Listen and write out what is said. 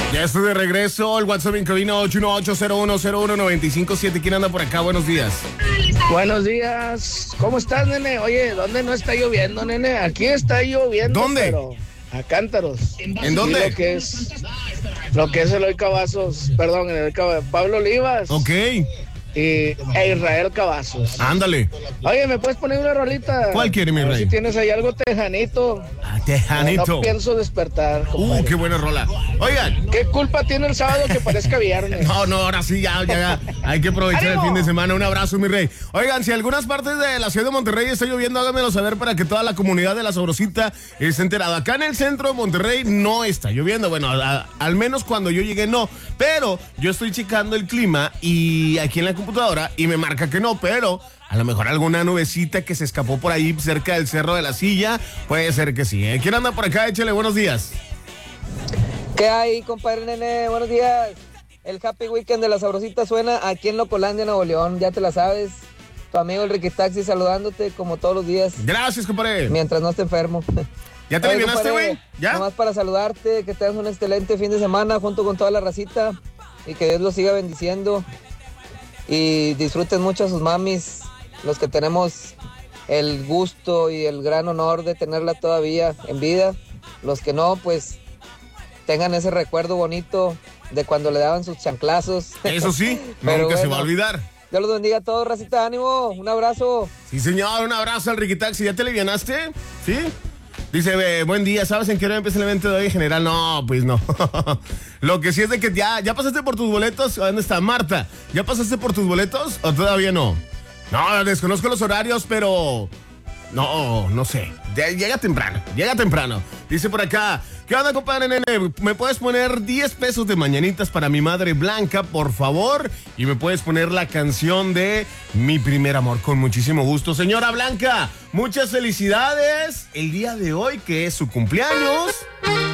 Ya estoy de regreso. El WhatsApp en cabina 818-0101-957. ¿Quién anda por acá? Buenos días. Buenos días. ¿Cómo estás, nene? Oye, ¿dónde no está lloviendo, nene? Aquí está lloviendo. ¿Dónde? Pero a cántaros. ¿En dónde? Lo que es Eloy Cavazos. Perdón, Pablo Olivas. Ok. E Israel Cavazos. Ándale. Oye, ¿me puedes poner una rolita? ¿Cuál quiere, mi A ver rey? si tienes ahí algo tejanito. Tejanito. No pienso despertar, compadre. Qué buena rola. Oigan. ¿Qué culpa tiene el sábado que parezca viernes? No, ahora sí, ya. Hay que aprovechar el fin de semana. Un abrazo, mi rey. Oigan, si algunas partes de la ciudad de Monterrey está lloviendo, háganmelo saber para que toda la comunidad de La Sabrosita esté enterada. Acá en el centro de Monterrey no está lloviendo. Bueno, al menos cuando yo llegué no. Pero yo estoy checando el clima y aquí en la computadora y me marca que no, pero a lo mejor alguna nubecita que se escapó por ahí cerca del Cerro de la Silla. Puede ser que sí. ¿Quién anda por acá? Échale buenos días. ¿Qué hay, compadre nene? Buenos días. El Happy Weekend de La Sabrosita suena aquí en Locolandia, Nuevo León. Ya te la sabes. Tu amigo el Ricky Taxi saludándote como todos los días. Gracias, compadre. Mientras no esté enfermo. ¿Ya te alivianaste, güey? ¿Ya? Nomás para saludarte, que tengas un excelente fin de semana junto con toda la racita y que Dios los siga bendiciendo y disfruten mucho a sus mamis, los que tenemos el gusto y el gran honor de tenerla todavía en vida. Los que no, pues tengan ese recuerdo bonito de cuando le daban sus chanclazos. Eso sí, Pero nunca se bueno, va a olvidar. Dios los bendiga a todos, racita, ánimo, un abrazo. Sí, señor, un abrazo al Ricky Taxi. ¿Ya te alivianaste? ¿Sí? Dice, buen día, ¿sabes en qué hora empieza el evento de hoy en general? No, pues no. Lo que sí es de que ya pasaste por tus boletos. ¿Dónde está Marta? ¿Ya pasaste por tus boletos o todavía no? No, desconozco los horarios, pero... No sé. Llega temprano. Dice por acá, ¿qué onda, compadre nene? ¿Me puedes poner 10 pesos de mañanitas para mi madre Blanca, por favor? Y me puedes poner la canción de Mi Primer Amor, con muchísimo gusto. Señora Blanca, muchas felicidades el día de hoy, que es su cumpleaños.